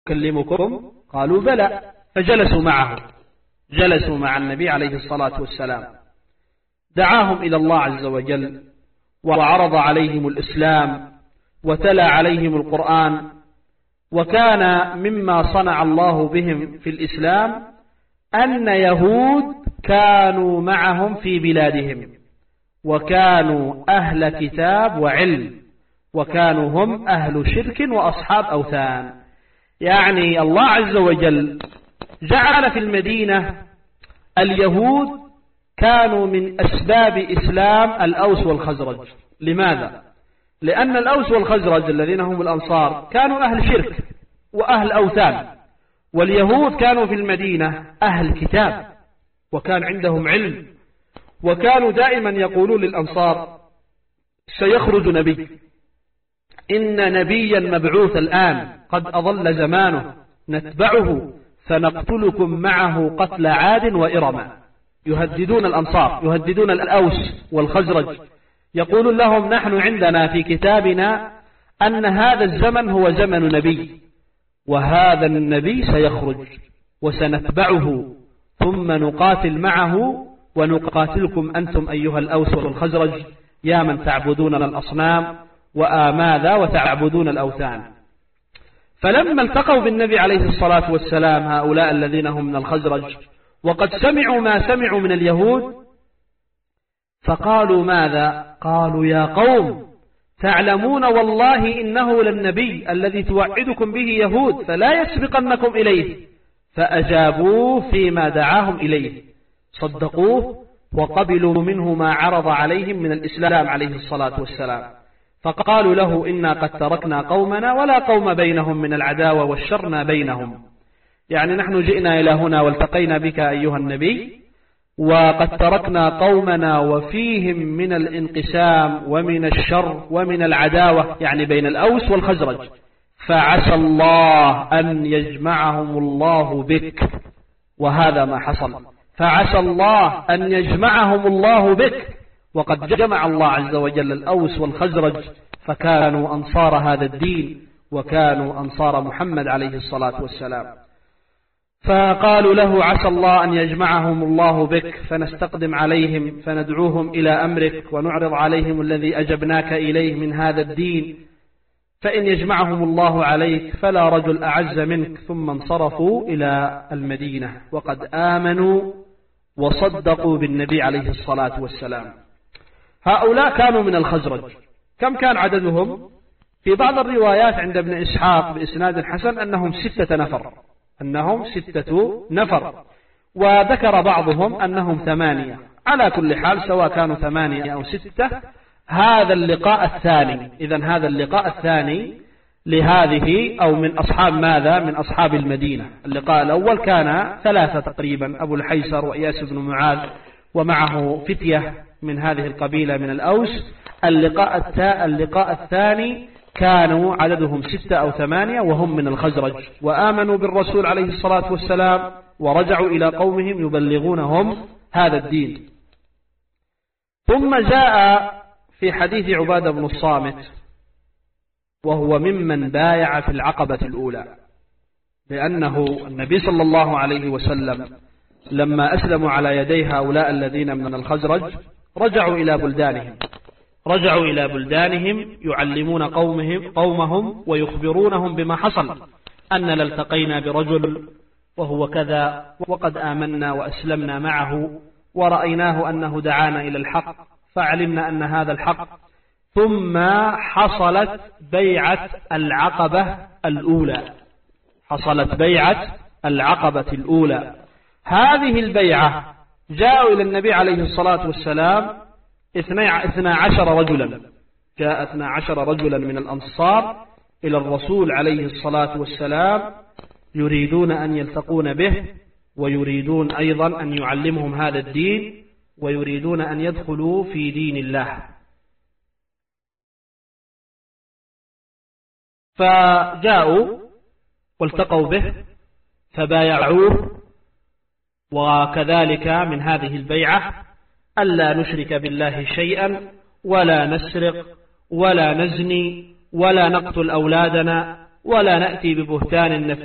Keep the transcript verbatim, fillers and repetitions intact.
أكلمكم؟ قالوا بلى. فجلسوا معه، جلسوا مع النبي عليه الصلاة والسلام، دعاهم إلى الله عز وجل وعرض عليهم الإسلام وتلا عليهم القرآن. وكان مما صنع الله بهم في الإسلام أن يهود كانوا معهم في بلادهم، وكانوا أهل كتاب وعلم، وكانوا هم أهل شرك وأصحاب أوثان. يعني الله عز وجل جعل في المدينة اليهود كانوا من أسباب إسلام الأوس والخزرج. لماذا؟ لأن الأوس والخزرج الذين هم الأنصار كانوا أهل شرك وأهل أوثان، واليهود كانوا في المدينة أهل كتاب وكان عندهم علم، وكانوا دائما يقولون للأنصار سيخرج نبي، إن نبيا مبعوث الآن قد أضل زمانه نتبعه فنقتلكم معه قتل عاد وإرم. يهددون الأنصار، يهددون الأوس والخزرج، يقولون لهم نحن عندنا في كتابنا أن هذا الزمن هو زمن نبي، وهذا النبي سيخرج وسنتبعه ثم نقاتل معه ونقاتلكم أنتم أيها الأوس والخزرج يا من تعبدون الأصنام وآماذا وتعبدون الأوثان. فلما التقوا بالنبي عليه الصلاة والسلام هؤلاء الذين هم من الخزرج وقد سمعوا ما سمعوا من اليهود، فقالوا ماذا؟ قالوا يا قوم تعلمون والله إنه للنبي الذي توعدكم به يهود فلا يسبقنكم إليه. فأجابوه فيما دعاهم إليه، صدقوه وقبلوا منه ما عرض عليهم من الإسلام عليه الصلاة والسلام. فقالوا له إنا قد تركنا قومنا ولا قوم بينهم من العداوة والشر بينهم. يعني نحن جئنا إلى هنا والتقينا بك أيها النبي وقد تركنا قومنا وفيهم من الانقسام ومن الشر ومن العداوة، يعني بين الأوس والخزرج، فعسى الله أن يجمعهم الله بك. وهذا ما حصل، فعسى الله أن يجمعهم الله بك. وقد جمع الله عز وجل الأوس والخزرج فكانوا أنصار هذا الدين وكانوا أنصار محمد عليه الصلاة والسلام. فقالوا له عسى الله أن يجمعهم الله بك فنستقدم عليهم فندعوهم إلى أمرك ونعرض عليهم الذي أجبناك إليه من هذا الدين، فإن يجمعهم الله عليك فلا رجل أعز منك. ثم انصرفوا إلى المدينة وقد آمنوا وصدقوا بالنبي عليه الصلاة والسلام. هؤلاء كانوا من الخزرج. كم كان عددهم؟ في بعض الروايات عند ابن إسحاق بإسناد حسن أنهم ستة نفر، أنهم ستة نفر، وذكر بعضهم أنهم ثمانية. على كل حال سواء كانوا ثمانية أو ستة، هذا اللقاء الثاني. إذن هذا اللقاء الثاني لهذه أو من أصحاب ماذا؟ من أصحاب المدينة. اللقاء الأول كان ثلاثة تقريبا، أبو الحيسر وإياس بن معاذ ومعه فتية من هذه القبيلة من الأوس. اللقاء, اللقاء الثاني كانوا عددهم ستة أو ثمانية وهم من الخزرج، وآمنوا بالرسول عليه الصلاة والسلام ورجعوا إلى قومهم يبلغونهم هذا الدين. ثم جاء في حديث عبادة بن الصامت وهو ممن بايع في العقبة الأولى، لأنه النبي صلى الله عليه وسلم لما أسلموا على يدي هؤلاء الذين من الخزرج رجعوا إلى بلدانهم رجعوا إلى بلدانهم يعلمون قومهم, قومهم ويخبرونهم بما حصل، أننا التقينا برجل وهو كذا وقد آمنا وأسلمنا معه ورأيناه أنه دعانا إلى الحق فعلمنا أن هذا الحق. ثم حصلت بيعة العقبة الأولى حصلت بيعة العقبة الأولى. هذه البيعة جاءوا إلى النبي عليه الصلاة والسلام اثنى عشر رجلا، جاء اثنى عشر رجلا من الأنصار إلى الرسول عليه الصلاة والسلام يريدون أن يلتقون به ويريدون أيضا أن يعلمهم هذا الدين ويريدون أن يدخلوا في دين الله. فجاءوا والتقوا به فبايعوه، وكذلك من هذه البيعة ألا نشرك بالله شيئا ولا نسرق ولا نزني ولا نقتل أولادنا ولا نأتي ببهتان